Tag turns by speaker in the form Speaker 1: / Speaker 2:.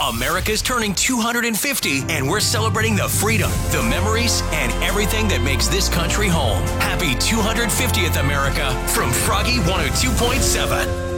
Speaker 1: America's turning 250, and we're celebrating the freedom, the memories, and everything that makes this country home. Happy 250th, America, from Froggy 102.7.